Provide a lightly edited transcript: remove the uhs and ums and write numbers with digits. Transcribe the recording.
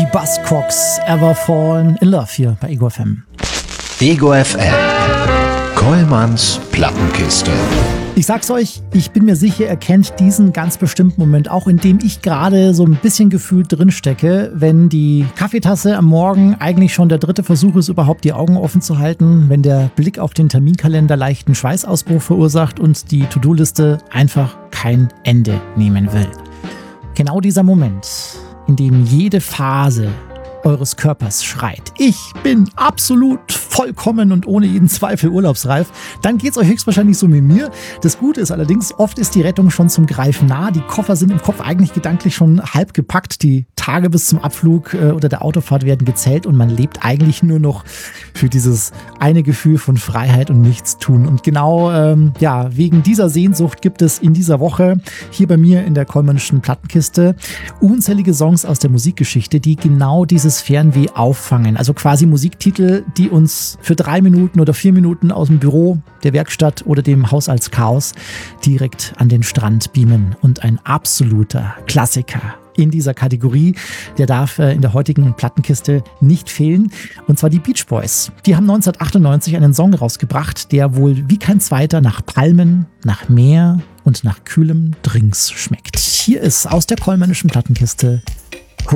Buzzcocks, Ever Fallen in Love hier bei Ego FM. Ego FM, Kollmanns Plattenkiste. Ich sag's euch, ich bin mir sicher, ihr kennt diesen ganz bestimmten Moment auch, in dem ich gerade so ein bisschen gefühlt drinstecke, wenn die Kaffeetasse am Morgen eigentlich schon der dritte Versuch ist, überhaupt die Augen offen zu halten, wenn der Blick auf den Terminkalender leichten Schweißausbruch verursacht und die To-Do-Liste einfach kein Ende nehmen will. Genau dieser Moment, in dem jede Phase eures Körpers schreit: Ich bin absolut, vollkommen und ohne jeden Zweifel urlaubsreif, dann geht's euch höchstwahrscheinlich so wie mir. Das Gute ist allerdings, oft ist die Rettung schon zum Greifen nah. Die Koffer sind im Kopf eigentlich gedanklich schon halb gepackt. Die Tage bis zum Abflug oder der Autofahrt werden gezählt und man lebt eigentlich nur noch für dieses eine Gefühl von Freiheit und Nichtstun. Und genau wegen dieser Sehnsucht gibt es in dieser Woche hier bei mir in der Kollmannschen Plattenkiste unzählige Songs aus der Musikgeschichte, die genau dieses Fernweh auffangen. Also quasi Musiktitel, die uns für 3 Minuten oder 4 Minuten aus dem Büro, der Werkstatt oder dem Haushaltschaos direkt an den Strand beamen. Und ein absoluter Klassiker in dieser Kategorie, der darf in der heutigen Plattenkiste nicht fehlen. Und zwar die Beach Boys. Die haben 1998 einen Song rausgebracht, der wohl wie kein zweiter nach Palmen, nach Meer und nach kühlem Drinks schmeckt. Hier ist aus der Kollmannischen Plattenkiste